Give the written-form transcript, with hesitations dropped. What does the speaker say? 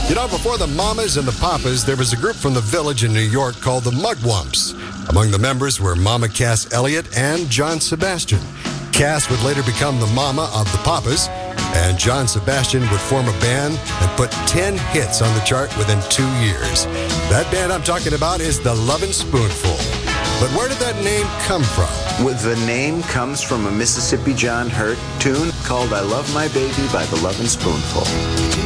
You know, before the Mamas and the Papas, there was a group from the Village in New York called the Mugwumps. Among the members were Mama Cass Elliot and John Sebastian. Cass would later become the Mama of the Papas, and John Sebastian would form a band and put 10 hits on the chart within 2 years. That band I'm talking about is the Lovin' Spoonful. But where did that name come from? Well, the name comes from a Mississippi John Hurt tune called I Love My Baby by the Lovin' Spoonful.